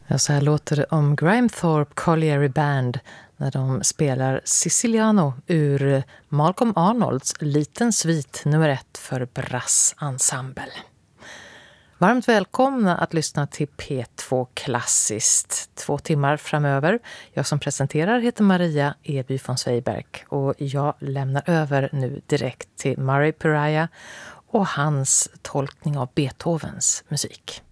Ja, så här låter det om Grimethorpe Colliery Band när de spelar Siciliano ur Malcolm Arnolds Liten svit nummer 1 för brassensemble. Varmt välkomna att lyssna till P2 Klassiskt. 2 timmar framöver. Jag som presenterar heter Maria Eby von Sveiberg och jag lämnar över nu direkt till Murray Pariah och hans tolkning av Beethovens musik.